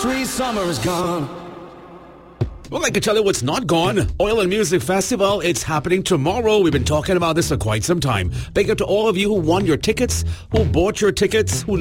sweet summer is gone. Well, I can tell you what's not gone. Oil and Music Festival, it's happening tomorrow. We've been talking about this for quite some time. Big up to all of you who won your tickets, who bought your tickets, who